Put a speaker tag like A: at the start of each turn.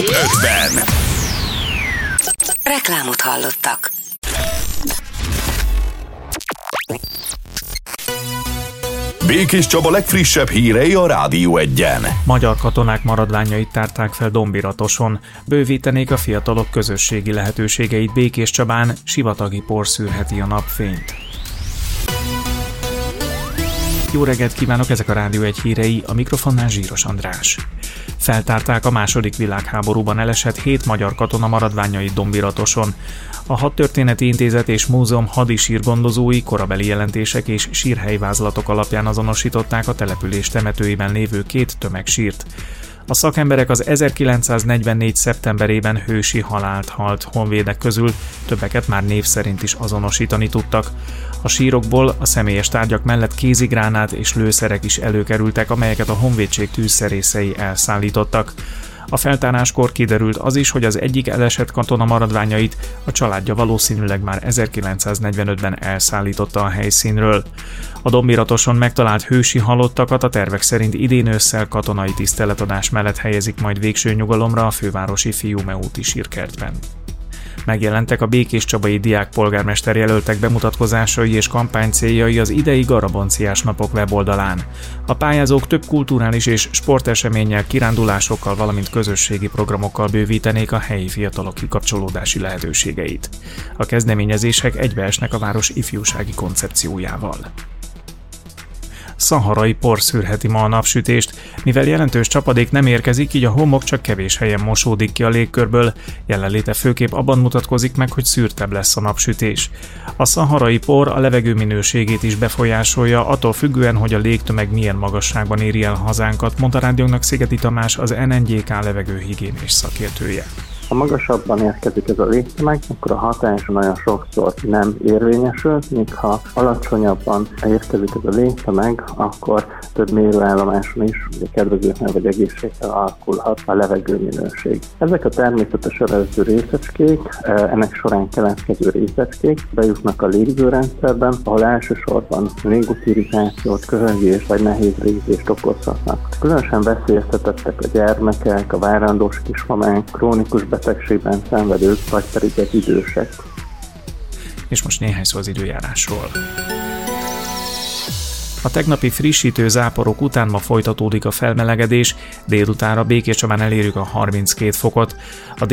A: 5-ben.
B: Reklámot hallottak.
A: Békés Csaba legfrissebb hírei a Rádió 1-en.
C: Magyar katonák maradványait tárták fel Dombiratoson. Bővítenék a fiatalok közösségi lehetőségeit Békés Csabán, sivatagi por szűrheti a napfényt. Jó reggelt kívánok, ezek a Rádió 1 hírei, a mikrofonnál Zsíros András. Feltárták a II. Világháborúban elesett 7 magyar katona maradványait Dombiratoson. A Hadtörténeti Intézet és Múzeum hadisírgondozói korabeli jelentések és sírhelyvázlatok alapján azonosították a település temetőiben lévő 2 tömegsírt. A szakemberek az 1944. szeptemberében hősi halált halt honvédek közül többeket már név szerint is azonosítani tudtak. A sírokból a személyes tárgyak mellett kézigránát és lőszerek is előkerültek, amelyeket a honvédség tűzszerészei elszállítottak. A feltáráskor kiderült az is, hogy az egyik elesett katona maradványait a családja valószínűleg már 1945-ben elszállította a helyszínről. A Dombiratoson megtalált hősi halottakat a tervek szerint idén ősszel katonai tiszteletadás mellett helyezik majd végső nyugalomra a fővárosi Fiume úti sírkertben. Megjelentek a békéscsabai diákpolgármester jelöltek bemutatkozásai és kampánycéljai az idei Garabonciás napok weboldalán. A pályázók több kulturális és sporteseménnyel, kirándulásokkal, valamint közösségi programokkal bővítenék a helyi fiatalok kikapcsolódási lehetőségeit. A kezdeményezések egybeesnek a város ifjúsági koncepciójával. Szaharai por szűrheti ma a napsütést, mivel jelentős csapadék nem érkezik, így a homok csak kevés helyen mosódik ki a légkörből, jelenléte főképp abban mutatkozik meg, hogy szűrtebb lesz a napsütés. A szaharai por a levegő minőségét is befolyásolja, attól függően, hogy a légtömeg milyen magasságban éri el hazánkat, mondta rádiónknak Szigeti Tamás, az NNGK levegőhigiénés szakértője.
D: Ha magasabban érkezik ez a légtömeg, akkor a hatás nagyon sokszor nem érvényesül, míg ha alacsonyabban érkezik ez a légtömeg, akkor több mérőállomáson is kedvezőtlen vagy egészségtelen alakulhat a levegőminőség. Ezek a természetes evező részecskék, ennek során keletkező részecskék bejutnak a légzőrendszerben, ahol elsősorban légútirritációt, köhögést vagy nehéz régzést okozhatnak. Különösen veszélyeztetettek a gyermekek, a várandós kismamák, krónikus betegségben szenvedők, vagy pedig az idősek.
C: És most néhány szó az időjárásról. A tegnapi frissítő záporok után ma folytatódik a felmelegedés, délutánra Békéscsabán elérjük a 32 fokot. A